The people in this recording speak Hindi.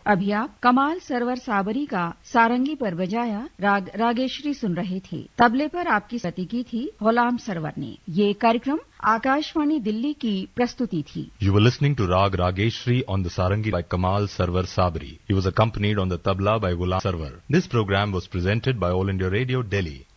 अभी आप कमाल सरवर साबरी का सारंगी पर बजाया राग रागेश्वरी सुन रहे थे। तबले पर आपकी प्रस्तुति की थी गुलाम सरवर ने। ये कार्यक्रम आकाशवाणी दिल्ली की प्रस्तुति थी। You were listening to Rag Rageshri on the Sarangi by Kamal Sarwar Sabri. He was accompanied on the tabla by Ghulam Sarwar. This program was presented by All India Radio, Delhi.